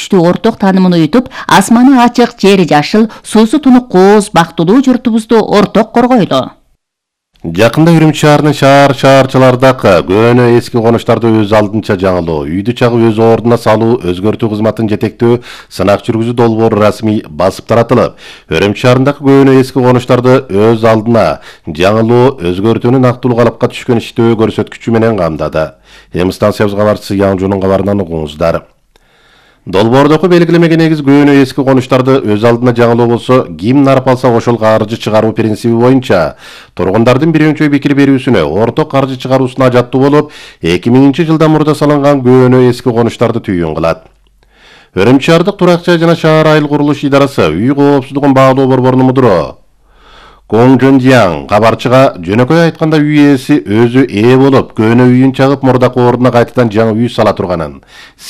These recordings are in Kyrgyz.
күчтүү орток таанымын уютуп, асманы ачык, жери жашыл, суусу тунук кооз, бактылуу журтубузду орток коргойлу. Жакында Үрүмчү шаарынын шаарчылардагы көөнө эски конуштарды өз алдынча жаңылоо, үйдү чагып өз ордуна салуу, өзгөртүү кызматын жетектөө сынак жүргүзүү долбоору расмий басып таратылып, Үрүмчү шаарындагы көөнө эски конуштарды өз алдына жаңылоо, өзгөртүүнүн актылуу калыпка түшкөн иштөө көрсөткүчү менен камдады. Эми станциябыз кабарчысы Яңжунун кабарынан угуңуздар. Долбоордогу белгилемеге негиз көөнө эски конуштарды өз алдына жаңылоо болсо, ким нарып алса ошол каржы чыгаруу принциби боюнча тургундардын бирөөчөй пикир берүүсүнө, орток каржы чыгаруусуна жаттуу болуп, 2000-жылдан мурда салынган көөнө эски конуштарды түйүн кылат. Үрүмчү шаардык турак жай жана шаар айыл курулуш идарасы үй коопсуздугун баалоо борборунун мудуру Кong Junjiang кабарчыга жөнөкөй айтканда үй ээси өзү болуп, көөнө үйүн чагып мурдакы ордуна кайтадан жаңы үй сала турганын.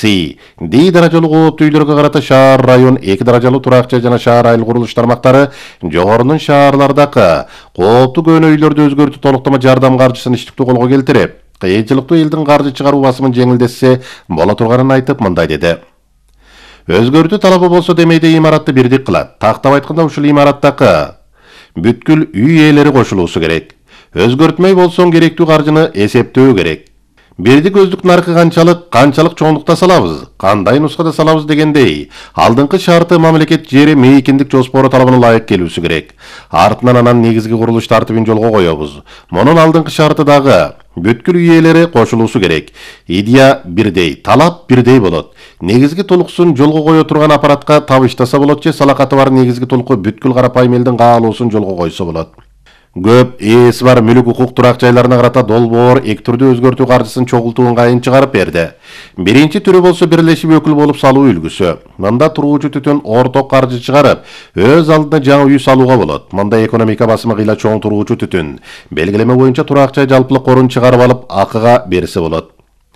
Ди даражалуу кооптуу үйлөргө карата шаар район 2 даражалуу турак жай жана шаар айыл курулуш тармактары жогорунун шаарлардагы кооптуу көөнө үйлөрдү өзгөртүү толуктама жардам каржысын иштиктүү колго келтирип, кыйынчылыктуу элдин каржы чыгаруу басымын жеңилдетсе боло турганын айтып, мындай деди. Өзгөртүү талабы болсо демейде имаратты бирдик кылат. Тактап айтканда ушул имараттагы бүткүл үй ээлери кошулуусу керек. Өзгөртмөй болсоң керектүү каржыны эсептөө керек. Бирдик көздүк наркы канчалык чоңдукта салабыз, кандай нускада салабыз дегендей, алдыңкы шарты мамлекет жери мейкиндик жоспору талабына ылайык келүүсү керек. Артынан анан негизги курулуш тартибин жолго коебуз. Мунун алдыңкы шарты дагы бүткүл үй ээлери кошулуусу керек. Идея бирдей, талап бирдей болот. Негизги толуксун жолго кое турган аппаратка табыштаса болот же салакаты бар негизги толуку бүткүл карапайым элдин каалоосун жолго койсо болот. Көп ээси бар мүлүк укук турак жайларына карата долбоор эки түрдүү өзгөртүү каржысын чогултуу ыңгайын чыгарып берди. Биринчи түрү болсо бирлешип өкүл болуп салуу үлгүсү. Мында туруучу түтүн орток каржы чыгарып, өз алдына жаңы үй салууга болот. Мында экономика басымы кыйла чоң туруучу түтүн белгилеме боюнча турак жай жалпылык корун чыгарып алып акыга берсе болот.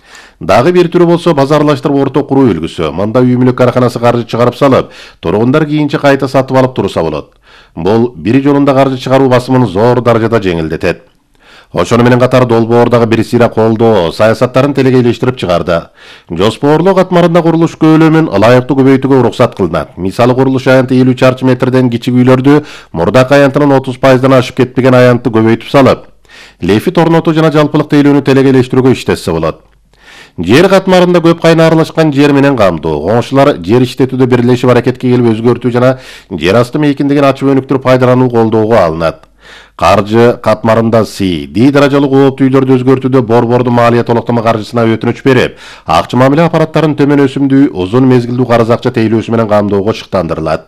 Дагы бир түрү болсо базарлаштырып орток куруу үлгүсү. Мында үй мүлүк караханасы каржы чыгарып салып, тургундар кийинче кайта сатып алып турса болот. Бул бир жолунда каржы чыгаруу басымын зор даражада жеңилдетет. Ошону менен катар долбоордагы бир сыйра колдоо саясаттарын телегейлештирип чыгарды. Жоспорлоо катмарында курулуш көлөмүн ылайыктуу көбөйтүүгө уруксат кылынат. Мисалы курулуш аянты 50 чарчы метрден кичик үйлөрдү мурдакы аянтынын 30%дан ашып кетпеген аянтты көбөйтүп салып, лефит орнотуу жана жалпылык тейлөөнү телегейлештирүүгө иштесе болот. Жер катмарында көп кайна аралашкан жер менен камдоо, коңшулар жер иштетүүдө бирлешип аракетке келип өзгөртүү жана жер асты мейкиндигин ачып өнүктүрүп пайдалануу колдоого алынат. Каржы катмарында Ди даражалуу кооптуу үйлөрдү өзгөртүүдө борбордун малия толуктама каржысына өтүнүч берип, акча мамиле аппараттарын төмөн өсүмдүү, узун мезгилдүү карыз акча тейлөөсү менен камдоого шыктандырылат.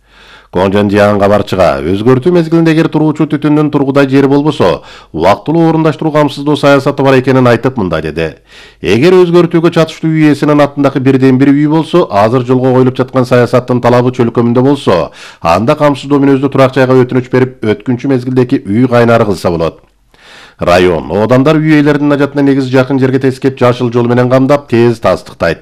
Кong Junjiang кабарчыга өзгөртүү мезгилинде эгер туруучу түтүндүн тургудай жери болбосо, убактылуу орундаштыруу камсыздоо саясаты бар экенин айтып, мындай деди. Эгер өзгөртүүгө чатыштуу үй ээсинин атындагы бирден бир үй болсо, азыр жолго коюлуп жаткан саясаттын талабы чөлкөмүндө болсо, анда камсыздоо мүнөздүү турак жайга өтүнүч берип, өткүнчү мезгилдеги үй кайнары кылса болот. Район одандар үй ээлеринин ажатына негиз жакын жерге тескеп жашыл жол менен камдап, тез тастыктайт.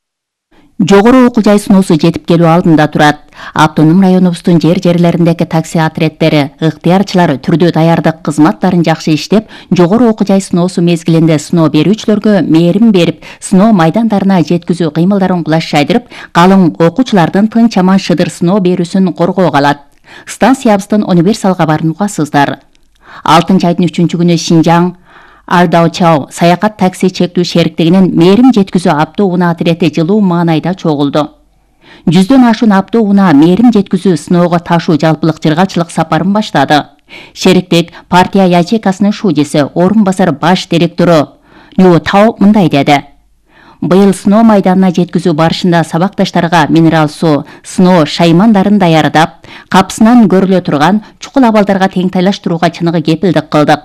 Жогору окуу жай сыноосу жетип келүү алдында турат. Автоном районубуздун жерлериндеги такси отряддери, ыктыярчылар түрдүү даярдык кызматтарын жакшы иштеп, жогору окуу жай сыноосу мезгилинде сыноо берүүчүлөргө мээрим берип, сыноо майдандарына жеткизүү кыймылдарын кулаш жайдырып, калың окуучулардын тынч аман шыдыр сыноо берүүсүн коргоого алат. Станциябыздын универсал кабарын угасыздар. 6-айдын 3-күнү Шинжаң Ардаучау саякат такси чектүү шериктигинин мээрим жеткизүү автоунаа отряды жылуу маанайда чогулду. 100дөн ашуун автоунаа мээрим жеткизүү сыноого ташуу жалпылык жыргалчылык сапарын баштады. Шериктик партия ячейкасынын шудиси, орун басар баш директору Лю Тао мындай деди. Быйыл сыноо майданына жеткизүү барышында сабакташтарга минерал суу, сыноо шаймандарын даярдап, капсынан көрүлө турган чукул абалдарга теңтайлаштырууга чыныгы кепилдик кылдык.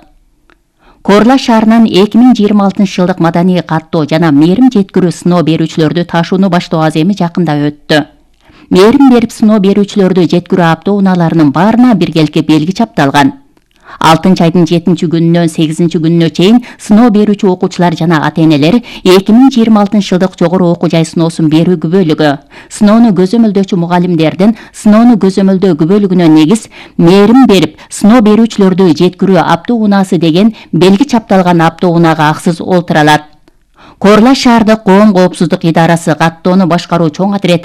Корла шаарынын 2026-жылдык маданий каттоо жана мээрим жеткирүү сыноо берүүчүлөрдү ташууну баштоо аземи жакында өттү. Мээрим берип сыноо берүүчүлөрдү жеткирүү автоунааларынын баарына биргеликке белги чапталган. 6-айдын 7-күнүнөн 8-күнүнө чейин сыноо берүүчү окуучулар жана ата-энелер 2026-жылдык жогору окуу жай сыноосун берүү күбөлүгү, сыноону көзөмөлдөөчү мугалимдердин сыноону көзөмөлдөө күбөлүгүнө негиз мээрим берип сыноо берүүчүлөрдү жеткирүү автоунаасы деген белги чапталган автоунаага аксыз олтура алат. Корла шаардык коом коопсуздук идарасы каттоону башкаруу чоң отряд